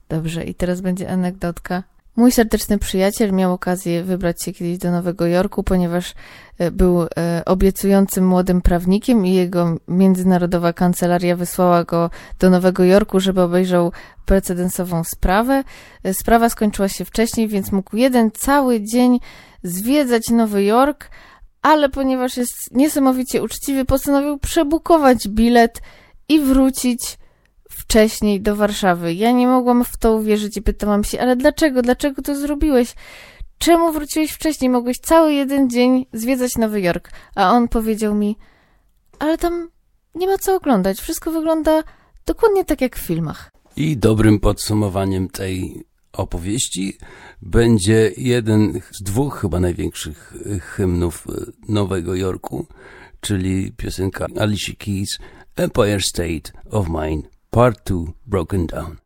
Dobrze, i teraz będzie anegdotka. Mój serdeczny przyjaciel miał okazję wybrać się kiedyś do Nowego Jorku, ponieważ był obiecującym młodym prawnikiem i jego międzynarodowa kancelaria wysłała go do Nowego Jorku, żeby obejrzał precedensową sprawę. Sprawa skończyła się wcześniej, więc mógł jeden cały dzień zwiedzać Nowy Jork, ale ponieważ jest niesamowicie uczciwy, postanowił przebukować bilet i wrócić wcześniej do Warszawy. Ja nie mogłam w to uwierzyć i pytałam się, ale dlaczego? Dlaczego to zrobiłeś? Czemu wróciłeś wcześniej? Mogłeś cały jeden dzień zwiedzać Nowy Jork. A on powiedział mi, ale tam nie ma co oglądać. Wszystko wygląda dokładnie tak jak w filmach. I dobrym podsumowaniem tej opowieści będzie jeden z dwóch chyba największych hymnów Nowego Jorku, czyli piosenka Alicia Keys Empire State of Mind Part 2 Broken Down.